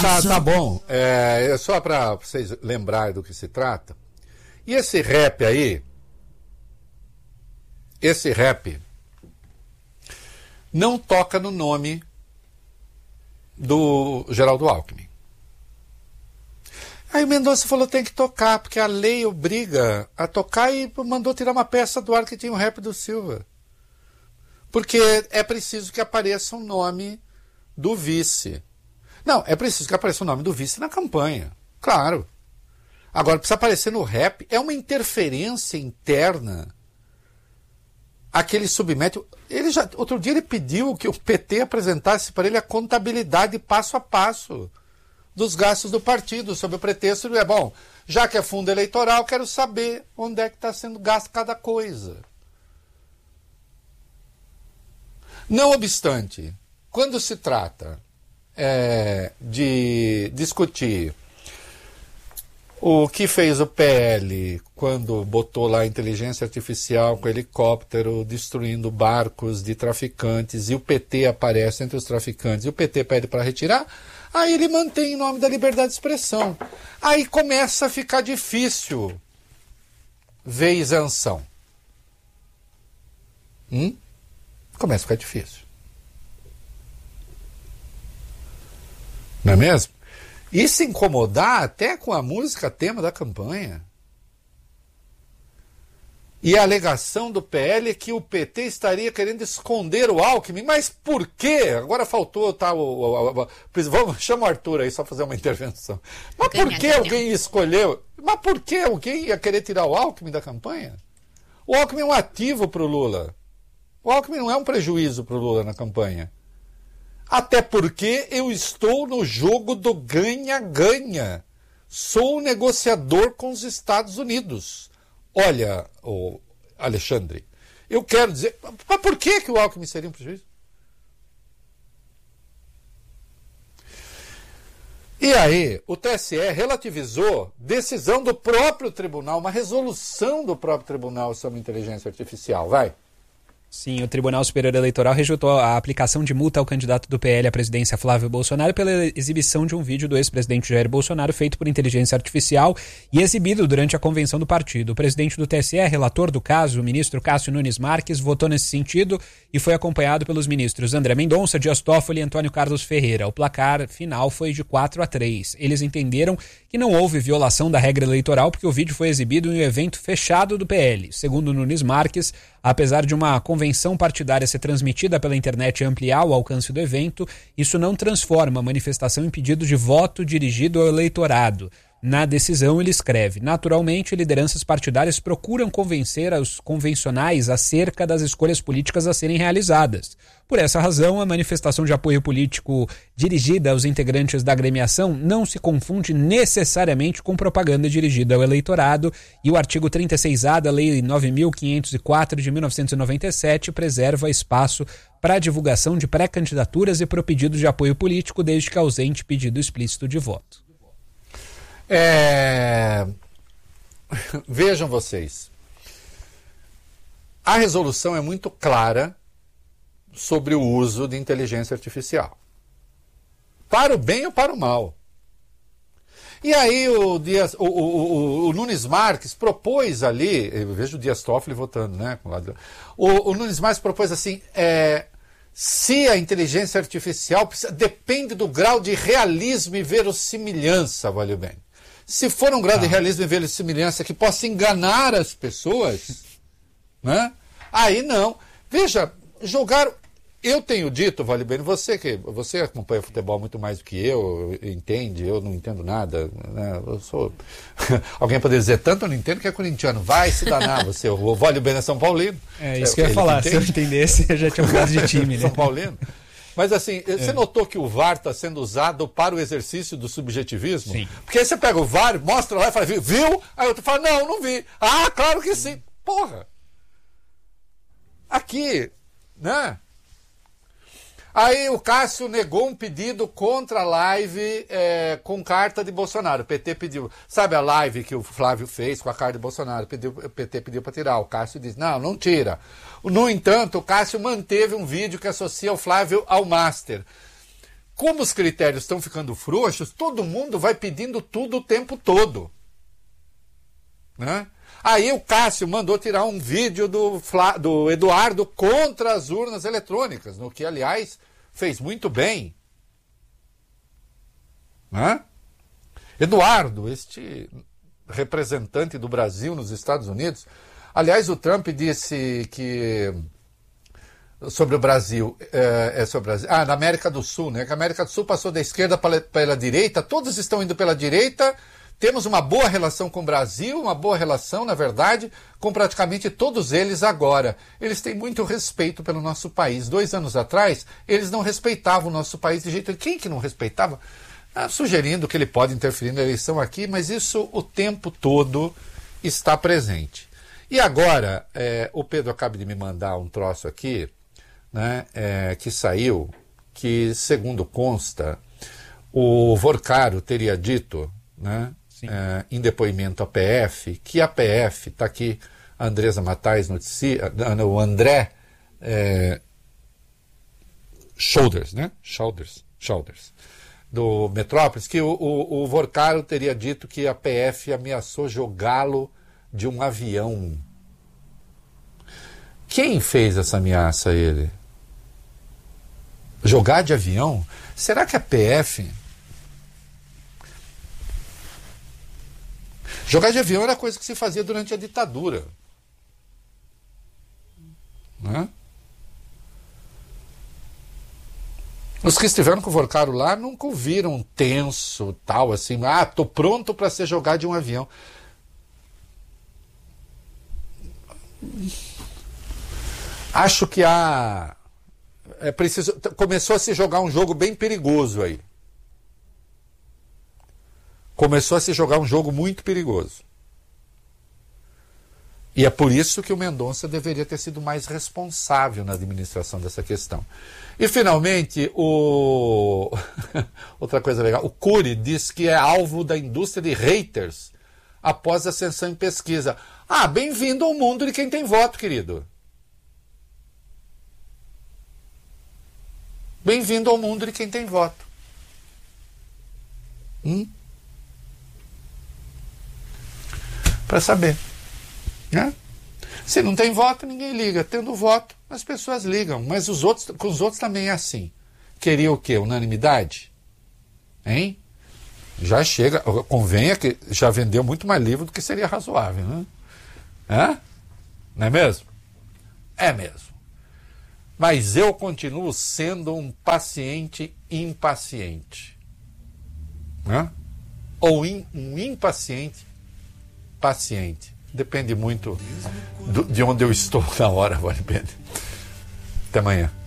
Tá bom. É só para vocês lembrarem do que se trata. E esse rap aí, não toca no nome do Geraldo Alckmin. Aí o Mendonça falou, tem que tocar, porque a lei obriga a tocar, e mandou tirar uma peça do ar que tinha o rap do Silva. Porque é preciso que apareça o nome do vice. Não, é preciso que apareça o nome do vice na campanha. Claro. Agora, precisa aparecer no rap, é uma interferência interna a que ele submete. Outro dia ele pediu que o PT apresentasse para ele a contabilidade passo a passo dos gastos do partido, sob o pretexto de, bom, já que é fundo eleitoral, quero saber onde é que está sendo gasto cada coisa. Não obstante, quando se trata de discutir o que fez o PL quando botou lá a inteligência artificial com helicóptero destruindo barcos de traficantes, e o PT aparece entre os traficantes e o PT pede para retirar, aí ele mantém em nome da liberdade de expressão. Aí começa a ficar difícil ver isenção. Começa a ficar difícil. Não é mesmo? E se incomodar até com a música tema da campanha. E a alegação do PL é que o PT estaria querendo esconder o Alckmin. Mas por quê? Agora faltou, tá? Chama o Arthur aí só fazer uma intervenção. Mas por que alguém escolheu? Mas por que alguém ia querer tirar o Alckmin da campanha? O Alckmin é um ativo para o Lula. O Alckmin não é um prejuízo para o Lula na campanha. Até porque eu estou no jogo do ganha-ganha. Sou o negociador com os Estados Unidos. Olha, Alexandre, eu quero dizer... Mas por que o Alckmin seria um prejuízo? E aí, o TSE relativizou decisão do próprio tribunal, uma resolução do próprio tribunal sobre inteligência artificial. Vai. Sim, o Tribunal Superior Eleitoral rejeitou a aplicação de multa ao candidato do PL à presidência Flávio Bolsonaro pela exibição de um vídeo do ex-presidente Jair Bolsonaro feito por inteligência artificial e exibido durante a convenção do partido. O presidente do TSE, relator do caso, o ministro Cássio Nunes Marques, votou nesse sentido e foi acompanhado pelos ministros André Mendonça, Dias Toffoli e Antônio Carlos Ferreira. O placar final foi de 4-3. Eles entenderam que não houve violação da regra eleitoral porque o vídeo foi exibido em um evento fechado do PL. Segundo Nunes Marques, apesar de uma convenção partidária ser transmitida pela internet e ampliar o alcance do evento, isso não transforma a manifestação em pedido de voto dirigido ao eleitorado. Na decisão, ele escreve: naturalmente, lideranças partidárias procuram convencer os convencionais acerca das escolhas políticas a serem realizadas. Por essa razão, a manifestação de apoio político dirigida aos integrantes da agremiação não se confunde necessariamente com propaganda dirigida ao eleitorado, e o artigo 36A da Lei 9.504 de 1997 preserva espaço para a divulgação de pré-candidaturas e para o pedido de apoio político, desde que ausente pedido explícito de voto. Vejam vocês, a resolução é muito clara sobre o uso de inteligência artificial, para o bem ou para o mal. E aí o Nunes Marques propôs ali, eu vejo o Dias Toffoli votando, né? O Nunes Marques propôs assim, se a inteligência artificial depende do grau de realismo e verossimilhança, valeu bem. Se for um grau de realismo e verossimilhança que possa enganar as pessoas, né? Aí não. Veja, jogaram... Eu tenho dito, vale bem, você acompanha futebol muito mais do que eu entende, eu não entendo nada, né? Eu sou... Alguém poderia dizer, tanto eu não entendo que é corintiano, vai se danar você, o vale bem é São Paulino. É isso que eu ia falar, se eu entendesse, eu já tinha mudado de time, né? São Paulino. Mas assim, você notou que o VAR está sendo usado para o exercício do subjetivismo? Sim. Porque aí você pega o VAR, mostra lá e fala, viu? Aí outro fala, não vi. Ah, claro que sim. Porra! Aqui, né? Aí o Cássio negou um pedido contra a live com carta de Bolsonaro. O PT pediu, sabe a live que o Flávio fez com a carta de Bolsonaro? O PT pediu para tirar. O Cássio disse, não tira. No entanto, o Cássio manteve um vídeo que associa o Flávio ao Master. como os critérios estão ficando frouxos, todo mundo vai pedindo tudo o tempo todo. Né? Aí o Cássio mandou tirar um vídeo do Eduardo contra as urnas eletrônicas, no que, aliás, fez muito bem. Né? Eduardo, este representante do Brasil nos Estados Unidos, aliás, o Trump disse que sobre o Brasil, na América do Sul, né? Que a América do Sul passou da esquerda pela direita, todos estão indo pela direita, temos uma boa relação com o Brasil, uma boa relação, na verdade, com praticamente todos eles agora. Eles têm muito respeito pelo nosso país. 2 anos atrás, eles não respeitavam o nosso país de jeito nenhum. Quem que não respeitava? Sugerindo que ele pode interferir na eleição aqui, mas isso o tempo todo está presente. E agora, o Pedro acaba de me mandar um troço aqui, né, que saiu, que, segundo consta, o Vorcaro teria dito, né, em depoimento à PF, que a PF, está aqui a Andresa Matais noticia, o André Shoulders, né? Shoulders, do Metrópolis, que o Vorcaro teria dito que a PF ameaçou jogá-lo de um avião. Quem fez essa ameaça a ele? Jogar de avião? Será que a PF... Jogar de avião era coisa que se fazia durante a ditadura. Né? Os que estiveram com o Vorcaro lá nunca o viram tenso, tal, assim, tô pronto para ser jogado de um avião. Acho que começou a se jogar um jogo bem perigoso aí. Começou a se jogar um jogo muito perigoso. E é por isso que o Mendonça deveria ter sido mais responsável na administração dessa questão. E, finalmente, outra coisa legal, o Cury diz que é alvo da indústria de haters após ascensão em pesquisa. Bem-vindo ao mundo de quem tem voto, querido. Bem-vindo ao mundo de quem tem voto. Para saber. Né? Se não tem voto, ninguém liga. Tendo voto, as pessoas ligam. Mas com os outros também é assim. Queria o quê? Unanimidade? Hein? Já chega. Convenha que já vendeu muito mais livro do que seria razoável. Né? Não é mesmo? É mesmo. Mas eu continuo sendo um paciente impaciente. Né? Ou um impaciente paciente. Depende muito de onde eu estou na hora, vale a pena. Até amanhã.